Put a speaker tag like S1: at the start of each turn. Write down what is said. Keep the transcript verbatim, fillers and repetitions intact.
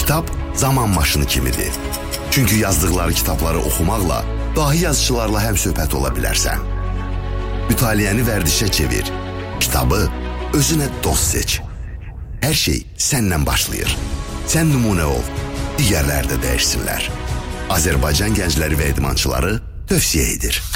S1: Kitab zaman maşını kimidir. Çünki yazdıqları kitabları oxumaqla dahi yazıçılarla həmsöhbət ola bilərsən. Mütaliyəni vərdişə çevir. Kitabı özünə dost seç. Hər şey səndən başlayır. Sən nümunə ol, digərlər də dəyişsinlər. Azərbaycan gəncləri və idmançıları tövsiyə edir.